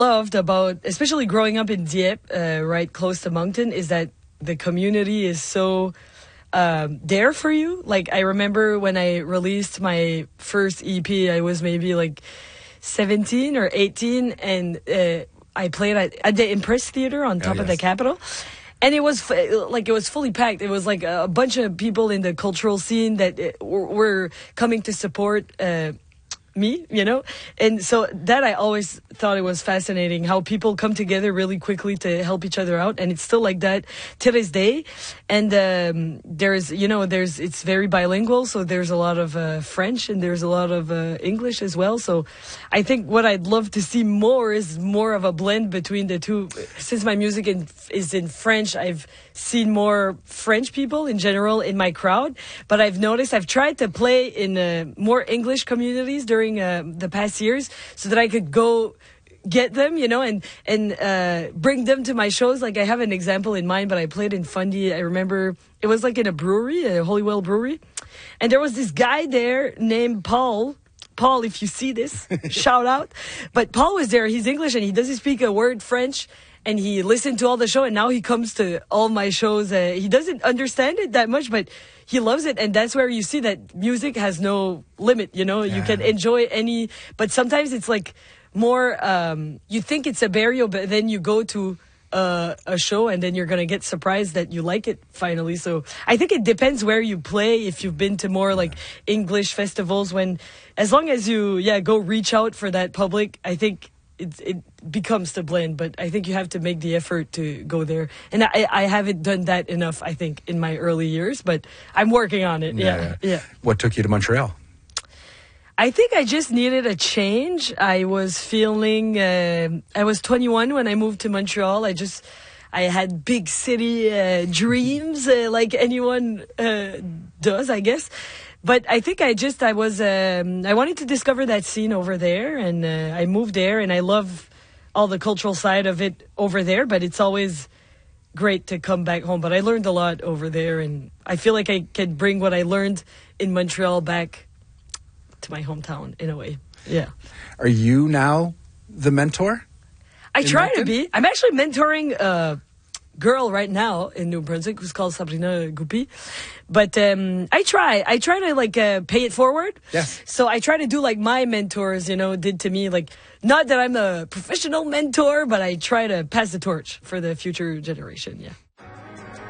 loved about, especially growing up in Dieppe, right close to Moncton, is that the community is so there for you. Like, I remember when I released my first EP, I was maybe like 17 or 18, and I played at the Impress Theater on top of the Capitol. And it was it was fully packed. It was like a bunch of people in the cultural scene that were coming to support me, you know? And so that I always thought it was fascinating how people come together really quickly to help each other out. And it's still like that to this day. And it's very bilingual. So there's a lot of French and there's a lot of English as well. So I think what I'd love to see more is more of a blend between the two. Since my music is in French, I've seen more French people in general in my crowd. But I've noticed I've tried to play in more English communities during the past years so that I could go get them, you know, and bring them to my shows. Like, I have an example in mind, but I played in Fundy. I remember it was like in a brewery, a Holywell brewery. And there was this guy there named Paul. Paul, if you see this, shout out. But Paul was there. He's English and he doesn't speak a word French. And he listened to all the show, and now he comes to all my shows. He doesn't understand it that much, but he loves it. And that's where you see that music has no limit, you know? Yeah. You can enjoy any, but sometimes it's like more, you think it's a barrier, but then you go to a show and then you're going to get surprised that you like it finally. So I think it depends where you play. If you've been to more like English festivals, as long as you, go reach out for that public, I think it becomes the blend, but I think you have to make the effort to go there. And I haven't done that enough, I think, in my early years, but I'm working on it. Yeah. What took you to Montreal? I think I just needed a change. I was feeling, I was 21 when I moved to Montreal. I had big city dreams, like anyone does, I guess. But I think I wanted to discover that scene over there, and I moved there, and I love all the cultural side of it over there, but it's always great to come back home. But I learned a lot over there, and I feel like I can bring what I learned in Montreal back to my hometown in a way. Yeah. Are you now the mentor? I try to be. I'm actually mentoring a girl right now in New Brunswick who's called Sabrina Goupy. But I try to like pay it forward. Yes. So I try to do like my mentors, did to me. Like, not that I'm a professional mentor, but I try to pass the torch for the future generation. Yeah.